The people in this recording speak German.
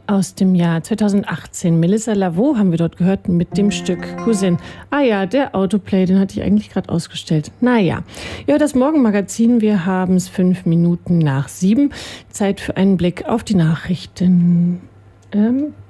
aus dem Jahr 2018. Melissa Lavo haben wir dort gehört mit dem Stück Cousin. Ah ja, der Autoplay, den hatte ich eigentlich gerade ausgestellt. Naja, ja, das Morgenmagazin, wir haben es 5 Minuten nach 7. Zeit für einen Blick auf die Nachrichten.